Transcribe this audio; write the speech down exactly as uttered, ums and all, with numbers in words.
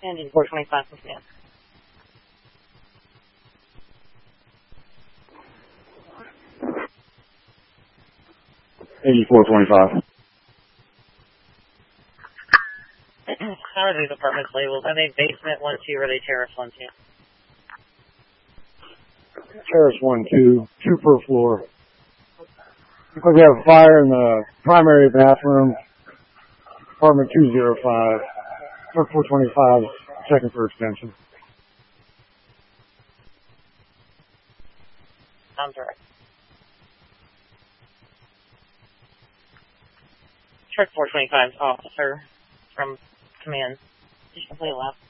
Engine four twenty-five from command. eighty-four twenty-five. How are these apartments labeled? Are they basement one two or are they terrace one two? Terrace one two, two per floor. Looks like we have a fire in the primary bathroom, apartment two oh five, four twenty-five, second floor extension. Sounds right. Truck four twenty-five officer from command. Just complete lap.